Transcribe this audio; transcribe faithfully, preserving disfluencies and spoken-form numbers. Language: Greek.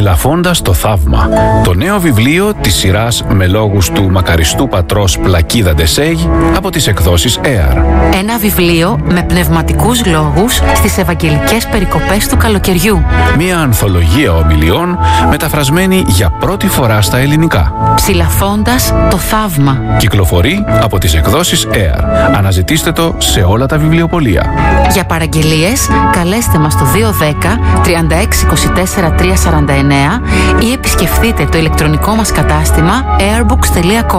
Ψηλαφώντας το θαύμα, το νέο βιβλίο της σειράς με λόγους του μακαριστού πατρός Πλακίδα Ντεσέγ από τις εκδόσεις Air. Ένα βιβλίο με πνευματικούς λόγους στις ευαγγελικές περικοπές του καλοκαιριού. Μία ανθολογία ομιλιών μεταφρασμένη για πρώτη φορά στα ελληνικά. Ψηλαφώντας το θαύμα. Κυκλοφορεί από τις εκδόσεις Air. Αναζητήστε το σε όλα τα βιβλιοπωλεία. Για παραγγελίες, καλέστε μας στο δύο ένα μηδέν τριάντα έξι είκοσι τέσσερα τριακόσια σαράντα εννέα ή επισκεφτείτε το ηλεκτρονικό μας κατάστημα airbooks τελεία com.